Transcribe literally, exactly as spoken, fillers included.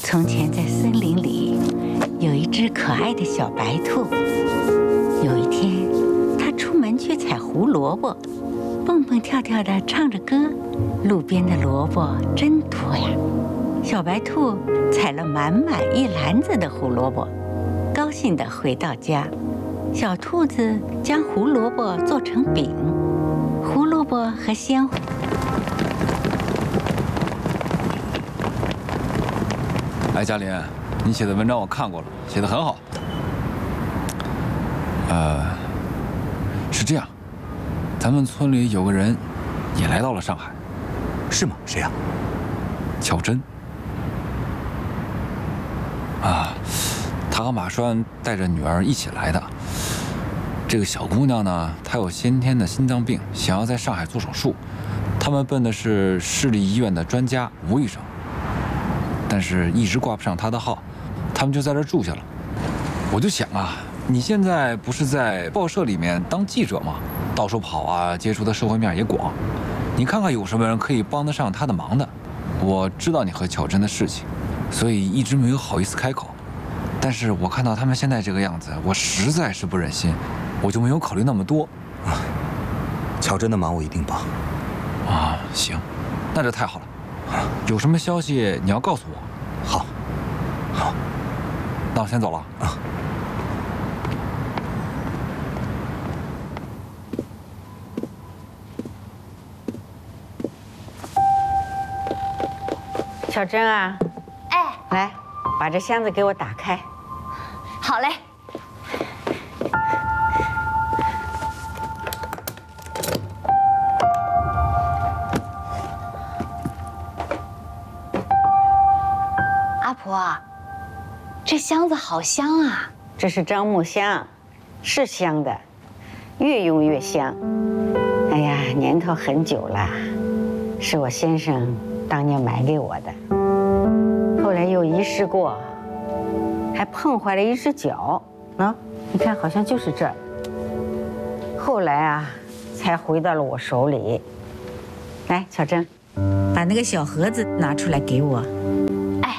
从前在森林里有一只可爱的小白兔。有一天，它出门去采胡萝卜，蹦蹦跳跳地唱着歌。路边的萝卜真多呀！小白兔采了满满一篮子的胡萝卜，高兴地回到家。小兔子将胡萝卜做成饼，胡萝卜和鲜花。 哎，嘉林，你写的文章我看过了，写的很好。呃，是这样，咱们村里有个人也来到了上海， 是吗？谁呀？ 巧珍。啊，他和马栓带着女儿一起来的。这个小姑娘呢，她有先天的心脏病，想要在上海做手术。他们奔的是市立医院的专家吴医生。 但是一直挂不上他的号，他们就在这住下了。我就想啊，你现在不是在报社里面当记者吗？到处跑啊，接触的社会面也广。你看看有什么人可以帮得上他的忙的？我知道你和巧珍的事情，所以一直没有好意思开口。但是我看到他们现在这个样子，我实在是不忍心，我就没有考虑那么多。 啊，巧珍的忙我一定帮。 啊，行，那这太好了。 有什么消息你要告诉我。 好，好， 那我先走了啊。 小珍啊， 哎， 来，把这箱子给我打开。 好嘞。 阿婆，这箱子好香啊！ 这是樟木香，是香的，越用越香。哎呀，年头很久了，是我先生当年买给我的，后来又遗失过，还碰坏了一只脚。啊，你看，好像就是这儿。后来啊，才回到了我手里。来，巧珍，把那个小盒子拿出来给我。